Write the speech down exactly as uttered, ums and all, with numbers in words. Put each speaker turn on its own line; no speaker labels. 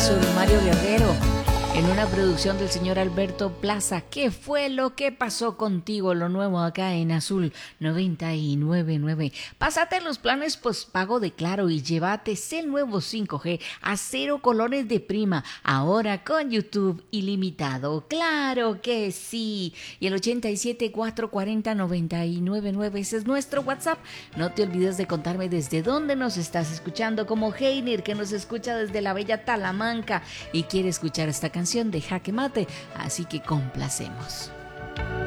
Azul, Mario Guerrero, en una producción del señor Alberto Plaza. ¿Qué fue lo que pasó contigo? Lo nuevo acá en Azul noventa y nueve punto nueve. Pásate los planes postpago de Claro y llévate el nuevo cinco G a cero colones de prima. Ahora con YouTube ilimitado. ¡Claro que sí! Y el ochenta y siete, cuatrocientos cuarenta, noventa y nueve nueve, ese es nuestro WhatsApp. No te olvides de contarme desde dónde nos estás escuchando, como Heiner, que nos escucha desde la bella Talamanca y quiere escuchar esta canción de Jaque Mate, así que complacemos.